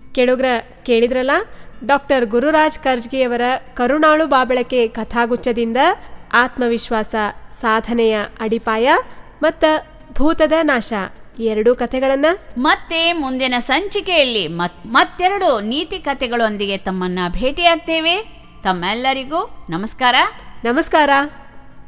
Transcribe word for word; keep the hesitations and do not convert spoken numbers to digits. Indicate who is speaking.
Speaker 1: ಕೇಳುಗ್ರ ಕೇಳಿದ್ರಲ್ಲ, ಡಾಕ್ಟರ್ ಗುರುರಾಜ್ ಕರ್ಜ್ಗಿಯವರ ಕರುಣಾಳು ಬಾಬಳಕೆ ಕಥಾಗುಚ್ಛದಿಂದ ಆತ್ಮವಿಶ್ವಾಸ, ಸಾಧನೆಯ ಅಡಿಪಾಯ ಮತ್ತು ಭೂತದ ನಾಶ ಎರಡೂ ಕಥೆಗಳನ್ನು
Speaker 2: ಮತ್ತೆ ಮುಂದಿನ ಸಂಚಿಕೆಯಲ್ಲಿ ಮತ್ತೆರಡು ನೀತಿ ಕಥೆಗಳೊಂದಿಗೆ ತಮ್ಮನ್ನ ಭೇಟಿಯಾಗ್ತೇವೆ. ತಮ್ಮೆಲ್ಲರಿಗೂ ನಮಸ್ಕಾರ.
Speaker 1: ನಮಸ್ಕಾರ.